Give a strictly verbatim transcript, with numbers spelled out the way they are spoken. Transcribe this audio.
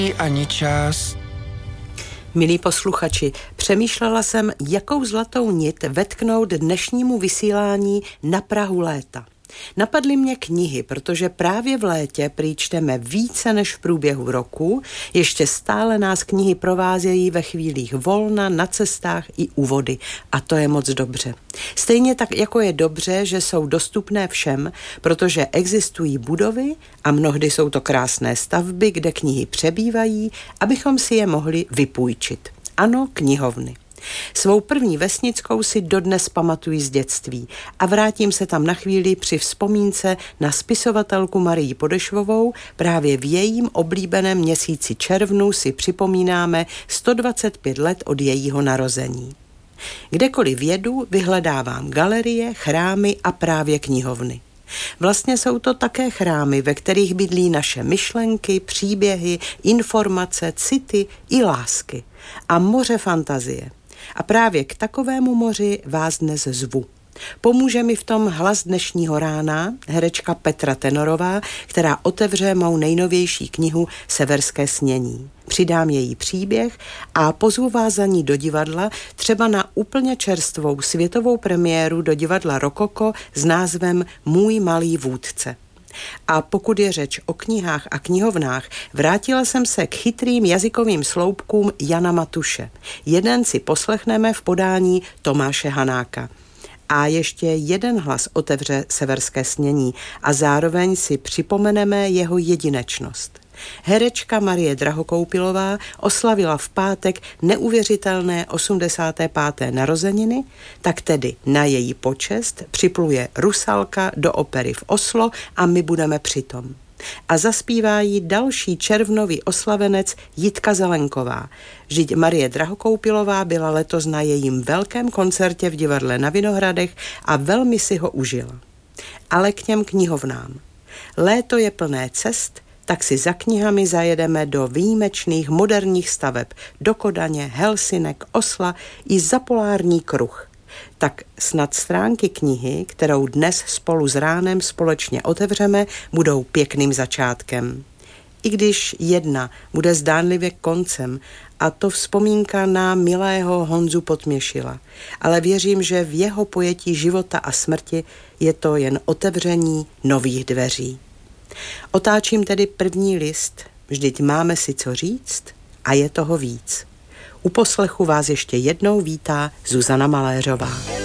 Ani čas. Milí posluchači, přemýšlela jsem, jakou zlatou nit vetknout dnešnímu vysílání na prahu léta. Napadly mě knihy, protože právě v létě prý čteme více než v průběhu roku, ještě stále nás knihy provázejí ve chvílích volna, na cestách i u vody a to je moc dobře. Stejně tak, jako je dobře, že jsou dostupné všem, protože existují budovy a mnohdy jsou to krásné stavby, kde knihy přebývají, abychom si je mohli vypůjčit. Ano, knihovny. Svou první vesnickou si dodnes pamatuji z dětství a vrátím se tam na chvíli při vzpomínce na spisovatelku Marii Podešvovou. Právě v jejím oblíbeném měsíci červnu si připomínáme sto dvacet pět let od jejího narození. Kdekoliv jedu, vyhledávám galerie, chrámy a právě knihovny. Vlastně jsou to také chrámy, ve kterých bydlí naše myšlenky, příběhy, informace, city i lásky a moře fantazie. A právě k takovému moři vás dnes zvu. Pomůže mi v tom hlas dnešního rána, herečka Petra Tenorová, která otevře mou nejnovější knihu Severské snění. Přidám její příběh a pozvu vás za ní do divadla, třeba na úplně čerstvou světovou premiéru do divadla Rokoko s názvem Můj malý vůdce. A pokud je řeč o knihách a knihovnách, vrátila jsem se k chytrým jazykovým sloupkům Jana Matuše. Jeden si poslechneme v podání Tomáše Hanáka. A ještě jeden hlas otevře Severské snění a zároveň si připomeneme jeho jedinečnost. Herečka Marie Drahokoupilová oslavila v pátek neuvěřitelné osmdesáté páté narozeniny, tak tedy na její počest připluje Rusalka do opery v Oslo a my budeme přitom. A zaspívá jí další červnový oslavenec Jitka Zelenková. Vždyť Marie Drahokoupilová byla letos na jejím velkém koncertě v divadle na Vinohradech a velmi si ho užila. Ale k těm knihovnám. Léto je plné cest, tak si za knihami zajedeme do výjimečných moderních staveb, do Kodaně, Helsinek, Osla i za polární kruh. Tak snad stránky knihy, kterou dnes spolu s ránem společně otevřeme, budou pěkným začátkem. I když jedna bude zdánlivě koncem, a to vzpomínka na milého Honzu Podměšila, ale věřím, že v jeho pojetí života a smrti je to jen otevření nových dveří. Otáčím tedy první list, vždyť máme si co říct a je toho víc. U poslechu vás ještě jednou vítá Zuzana Maléřová.